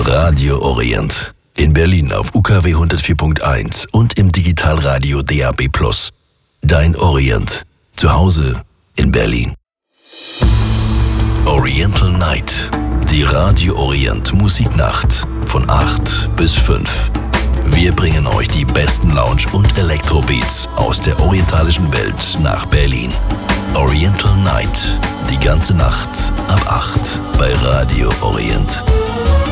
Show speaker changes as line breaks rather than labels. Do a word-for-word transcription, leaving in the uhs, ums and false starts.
Radio Orient. In Berlin auf U K W hundertvier Punkt eins und im Digitalradio D A B plus. Dein Orient. Zu Hause in Berlin. Oriental Night. Die Radio Orient Musiknacht von acht bis fünf. Wir bringen euch die besten Lounge- und Elektrobeats aus der orientalischen Welt nach Berlin. Oriental Night. Die ganze Nacht ab acht bei Radio Orient.